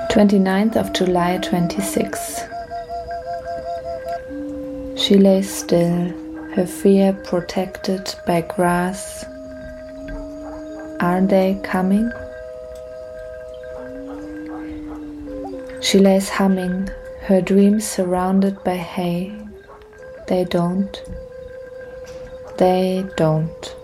29th of July 26. She lays still, her fear protected by grass. Are they coming? She lays humming, her dreams surrounded by hay. They don't. They don't.